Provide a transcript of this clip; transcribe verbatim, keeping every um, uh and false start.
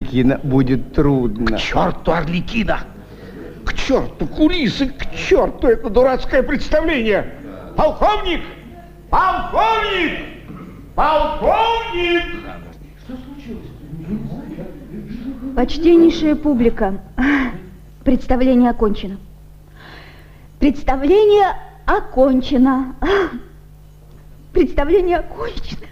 Арлекина будет трудно. К черту Арлекина! К черту кулисы, к черту это дурацкое представление! Полковник! Полковник! Полковник! Что случилось? Почтеннейшая публика, представление окончено. Представление окончено. Представление окончено.